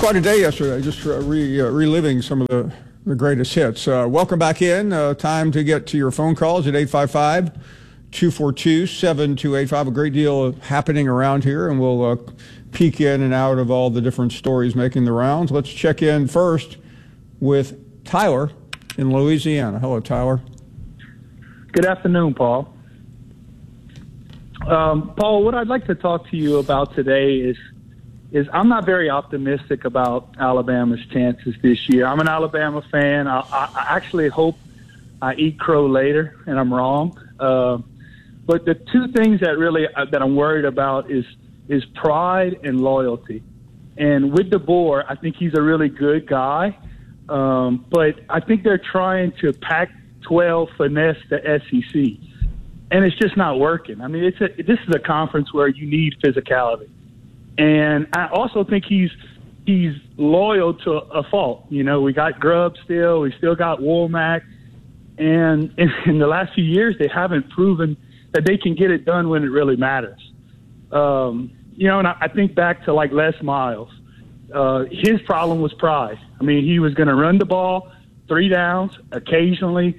quite a day yesterday, just reliving some of the greatest hits. Welcome back in. Time to get to your phone calls at 855-242-7285. A great deal happening around here, and we'll peek in and out of all the different stories making the rounds. Let's check in first with Tyler in Louisiana. Hello, Tyler. Good afternoon, Paul. Paul, what I'd like to talk to you about today is I'm not very optimistic about Alabama's chances this year. I'm an Alabama fan. I actually hope I eat crow later, and I'm wrong. But the two things that I'm worried about is pride and loyalty. And with DeBoer, I think he's a really good guy, but I think they're trying to Pac-12 finesse the SEC, and it's just not working. I mean, this is a conference where you need physicality. And I also think he's loyal to a fault. You know, we got Grubb still. We still got Womack. And in the last few years, they haven't proven that they can get it done when it really matters. And I think back to, like, Les Miles. His problem was pride. I mean, he was going to run the ball 3 downs occasionally,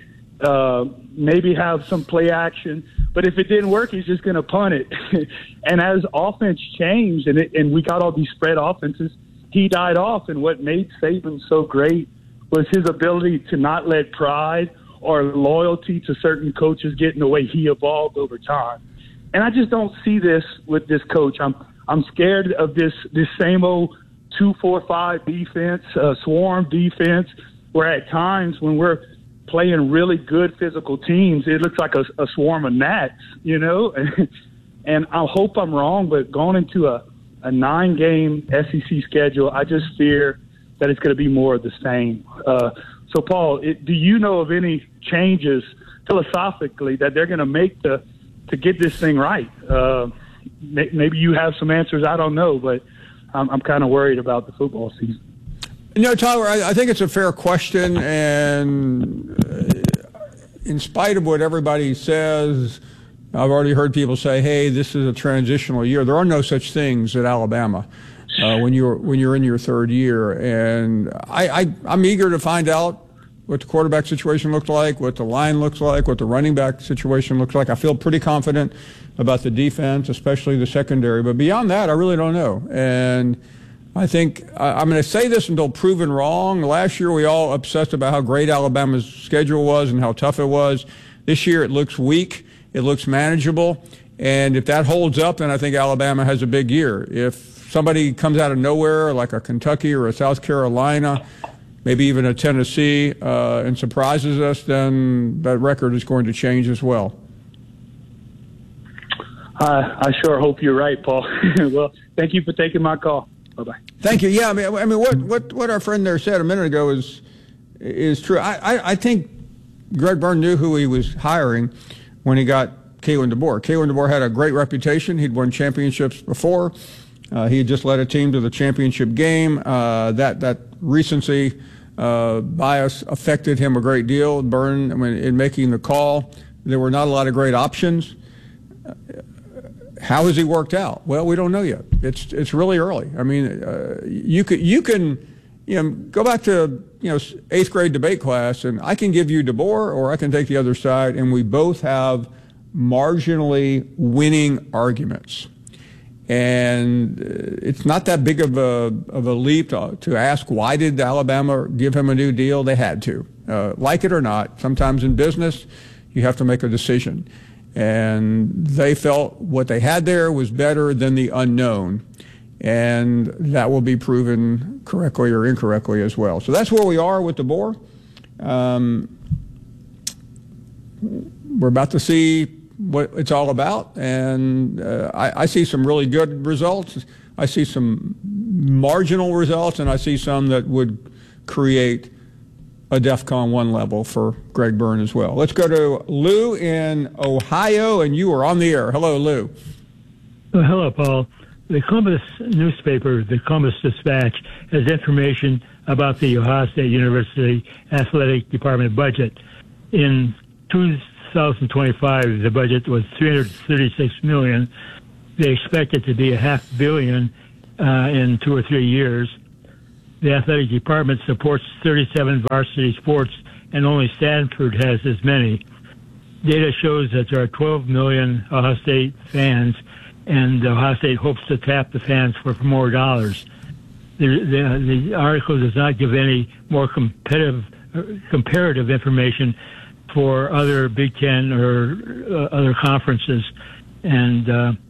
maybe have some play action. But if it didn't work, he's just going to punt it. And as offense changed and we got all these spread offenses, he died off. And what made Saban so great was his ability to not let pride or loyalty to certain coaches get in the way. He evolved over time. And I just don't see this with this coach. I'm scared of this same old 2-4-5 defense, swarm defense, where at times when we're playing really good physical teams, it looks like a swarm of gnats, you know? And I hope I'm wrong, but going into a 9-game SEC schedule, I just fear that it's going to be more of the same. So, Paul, do you know of any changes philosophically that they're going to make to get this thing right? Maybe you have some answers. I don't know, but I'm kind of worried about the football season. No, Tyler, I think it's a fair question, and in spite of what everybody says, I've already heard people say, hey, this is a transitional year. There are no such things at Alabama when you're in your third year. And I'm eager to find out what the quarterback situation looked like, what the line looks like, what the running back situation looks like. I feel pretty confident about the defense, especially the secondary. But beyond that, I really don't know. And I think I'm going to say this until proven wrong. Last year, we all obsessed about how great Alabama's schedule was and how tough it was. This year, it looks weak. It looks manageable. And if that holds up, then I think Alabama has a big year. If somebody comes out of nowhere, like a Kentucky or a South Carolina, maybe even a Tennessee, and surprises us, then that record is going to change as well. I sure hope you're right, Paul. Well, thank you for taking my call. Bye-bye. Thank you. Yeah, I mean, what our friend there said a minute ago is true. I think Greg Byrne knew who he was hiring when he got Kalen DeBoer. Kalen DeBoer had a great reputation. He'd won championships before. He had just led a team to the championship game. That recency bias affected him a great deal. Byrne, in making the call, there were not a lot of great options. How has he worked out? Well, we don't know yet. It's really early. I mean, you can go back to 8th grade debate class, and I can give you DeBoer, or I can take the other side, and we both have marginally winning arguments. And it's not that big of a leap to ask, why did Alabama give him a new deal? They had to, like it or not. Sometimes in business, you have to make a decision. And they felt what they had there was better than the unknown. And that will be proven correctly or incorrectly as well. So that's where we are with DeBoer. We're about to see what it's all about. And I see some really good results. I see some marginal results, and I see some that would create a DEFCON 1 level for Greg Byrne as well. Let's go to Lou in Ohio, and you are on the air. Hello, Lou. Hello, Paul. The Columbus newspaper, the Columbus Dispatch, has information about the Ohio State University Athletic Department budget. In 2025, the budget was $336 million. They expect it to be $500 million in 2 or 3 years. the athletic department supports 37 varsity sports, and only Stanford has as many. Data shows that there are 12 million Ohio State fans, and Ohio State hopes to tap the fans for more dollars. The article does not give any more comparative information for other Big Ten or other conferences. And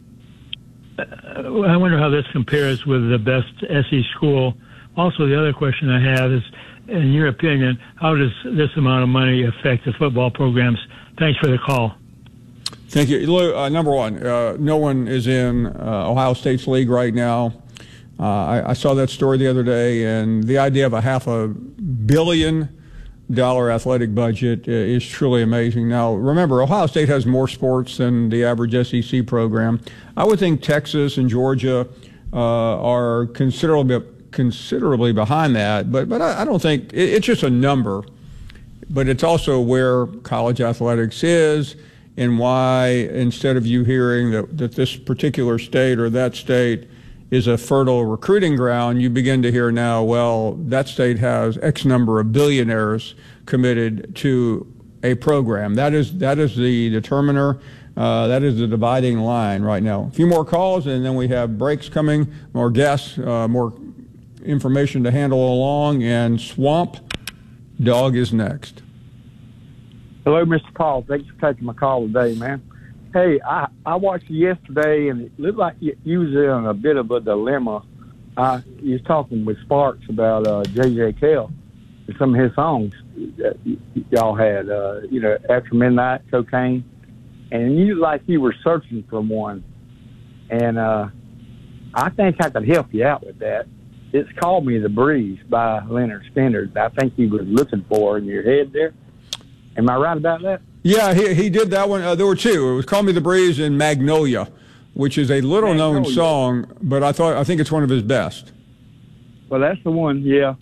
I wonder how this compares with the best SE school. Also, the other question I have is, in your opinion, how does this amount of money affect the football programs? Thanks for the call. Thank you. Number one, no one is in Ohio State's league right now. I saw that story the other day, and the idea of a $500 million athletic budget is truly amazing. Now, remember, Ohio State has more sports than the average SEC program. I would think Texas and Georgia are considerably behind that, but I don't think it's just a number. But it's also where college athletics is, and why, instead of you hearing that this particular state or that state is a fertile recruiting ground, you begin to hear now, well, that state has X number of billionaires committed to a program. That is the determiner. That is the dividing line right now. A few more calls, and then we have breaks coming, more guests, more information to handle along, and Swamp Dog is next. Hello, Mr. Paul. Thanks for taking my call today, man. Hey, I watched you yesterday, and it looked like you was in a bit of a dilemma. You was talking with Sparks about J.J. Cale and some of his songs that y'all had, After Midnight, Cocaine. And you like you were searching for one. And I think I could help you out with that. It's Call Me the Breeze by Leonard Skinner. I think he was looking for in your head there. Am I right about that? Yeah, he did that one. There were two. It was Call Me the Breeze and Magnolia, which is a little-known song, but I think it's one of his best. Well, that's the one. Yeah,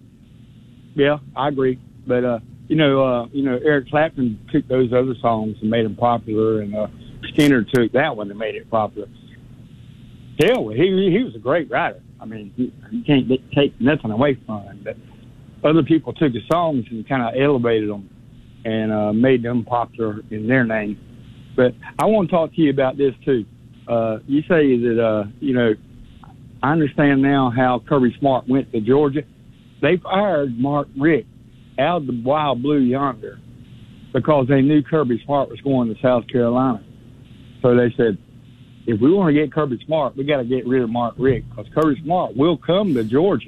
I agree. But Eric Clapton took those other songs and made them popular, and Skinner took that one and made it popular. Hell, he was a great writer. I mean, you can't take nothing away from him. But other people took the songs and kind of elevated them and made them popular in their name. But I want to talk to you about this, too. You say that, I understand now how Kirby Smart went to Georgia. They fired Mark Richt out of the Wild Blue Yonder because they knew Kirby Smart was going to South Carolina. So they said, if we want to get Kirby Smart, we got to get rid of Mark Richt, because Kirby Smart will come to Georgia.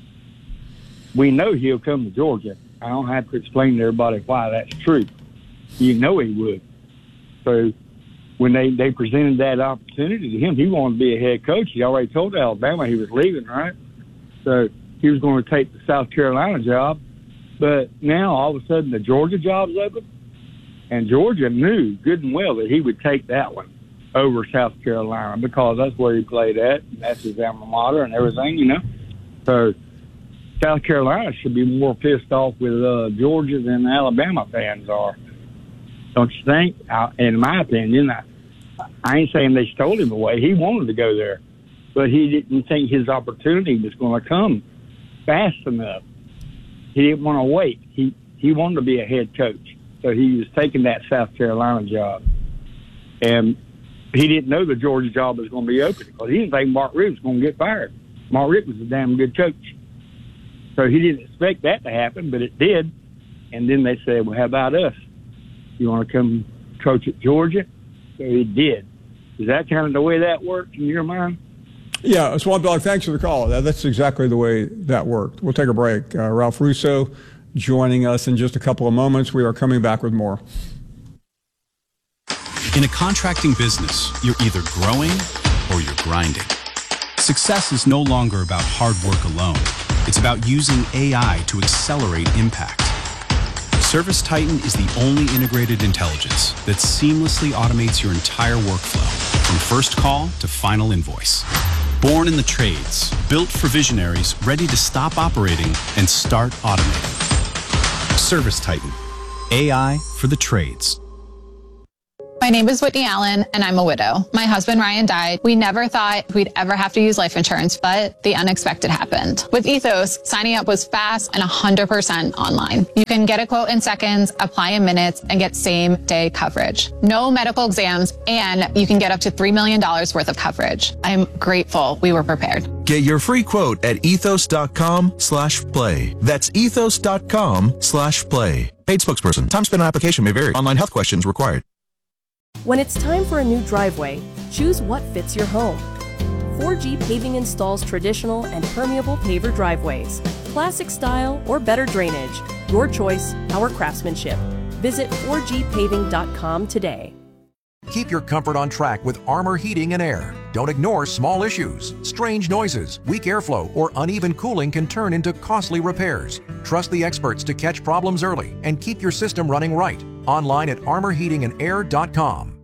We know he'll come to Georgia. I don't have to explain to everybody why that's true. You know he would. So when they presented that opportunity to him, he wanted to be a head coach. He already told Alabama he was leaving, right? So he was going to take the South Carolina job. But now all of a sudden the Georgia job's open, and Georgia knew good and well that he would take that one over South Carolina, because that's where he played at, and that's his alma mater and everything, So South Carolina should be more pissed off with Georgia than Alabama fans are. Don't you think? In my opinion, I ain't saying they stole him away. He wanted to go there, but he didn't think his opportunity was going to come fast enough. He didn't want to wait. He wanted to be a head coach, so he was taking that South Carolina job. And he didn't know the Georgia job was going to be open, because he didn't think Mark Richt was going to get fired. Mark Richt was a damn good coach. So he didn't expect that to happen, but it did. And then they said, well, how about us? You want to come coach at Georgia? So he did. Is that kind of the way that worked in your mind? Yeah, Swamp Dog, thanks for the call. That's exactly the way that worked. We'll take a break. Ralph Russo joining us in just a couple of moments. We are coming back with more. In a contracting business, you're either growing or you're grinding. Success is no longer about hard work alone. It's about using AI to accelerate impact. ServiceTitan is the only integrated intelligence that seamlessly automates your entire workflow, from first call to final invoice. Born in the trades, built for visionaries ready to stop operating and start automating. ServiceTitan, AI for the trades. My name is Whitney Allen, and I'm a widow. My husband, Ryan, died. We never thought we'd ever have to use life insurance, but the unexpected happened. With Ethos, signing up was fast and 100% online. You can get a quote in seconds, apply in minutes, and get same-day coverage. No medical exams, and you can get up to $3 million worth of coverage. I'm grateful we were prepared. Get your free quote at ethos.com/play. That's ethos.com/play. Paid spokesperson. Time spent on application may vary. Online health questions required. When it's time for a new driveway, choose what fits your home. 4G Paving installs traditional and permeable paver driveways, classic style or better drainage. Your choice, our craftsmanship. Visit 4gpaving.com today. Keep your comfort on track with Armor Heating and Air. Don't ignore small issues. Strange noises, weak airflow, or uneven cooling can turn into costly repairs. Trust the experts to catch problems early and keep your system running right. Online at armorheatingandair.com.